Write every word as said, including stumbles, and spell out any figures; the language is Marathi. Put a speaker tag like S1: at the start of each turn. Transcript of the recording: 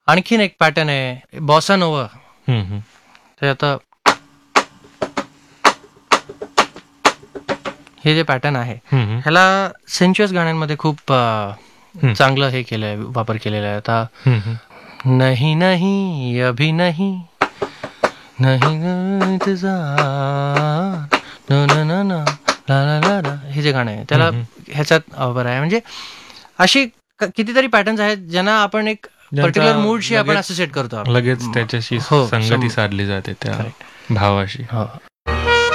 S1: आणखीन एक पॅटर्न आहे बॉसा नोवा.
S2: हम्म, हम्म.
S1: ते आता हे जे पॅटर्न आहे
S2: हम्म, हम्म.
S1: ह्याला सेन्च्युअस गाण्यांमध्ये खूप अ,
S2: हम्म.
S1: चांगलं हे केलंय, वापर केलेला आहे. आता
S2: हम्म, हम्म.
S1: नहीं नहीं अभी नहीं नहीं इंतजार न न न न ला ला ला ला, हे जे गाणं आहे त्याला
S2: हम्म,
S1: ह्याच्यात वापर आहे. म्हणजे अशी क- कितीतरी पॅटर्न्स आहेत ज्यांना आपण एक
S2: ज्यांचा
S1: पर्टिक्युलर मूडशी आपण
S2: लगेच-
S1: असोसिएट करतो.
S2: लगेच त्याच्याशी
S1: हो,
S2: संगती
S1: सम-
S2: साधली जाते त्या
S1: Correct.
S2: भावाशी.
S1: हो.